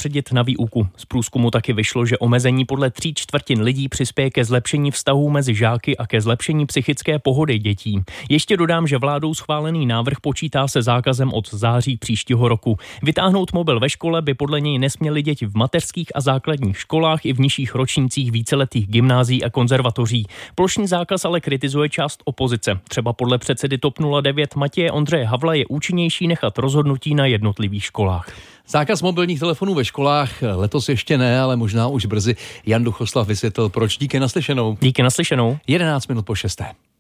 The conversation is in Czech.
soustředit na výuku. Z průzkumu taky vyšlo, že omezení podle 3/4 lidí přispěje ke zlepšení vztahů mezi žáky a ke zlepšení psychické pohody dětí. Ještě dodám, že vládou schválený návrh počítá se zákazem od září příštího roku. Vytáhnout mobil ve škole by podle něj nesměly děti v mateřských a základních školách i v nižších ročnících víceletých gymnázií a konzervatoří. Plošný zákaz ale kritizuje část opozice. Třeba podle předsedy TOP 09 Matěje Ondřeje Havla je účinnější nechat rozhodnutí na jednotlivých školách. Zákaz mobilních telefonů ve školách letos ještě ne, ale možná už brzy. Jan Duchoslav vysvětlil, proč. Díky naslyšenou. Díky naslyšenou. 11 minut po 6.